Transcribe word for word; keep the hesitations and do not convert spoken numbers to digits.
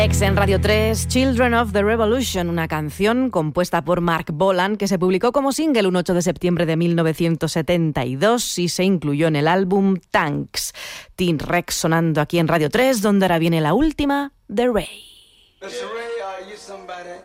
Ex en Radio tres, Children of the Revolution, una canción compuesta por Mark Bolan que se publicó como single un ocho de septiembre de mil novecientos setenta y dos y se incluyó en el álbum Tanks. Teen Rex sonando aquí en Radio tres, donde ahora viene la última, The Ray.